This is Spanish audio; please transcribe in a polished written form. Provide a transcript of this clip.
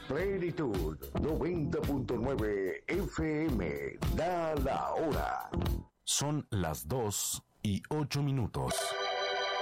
Plenitud 90.9 FM. Da la hora. Son las 2:08.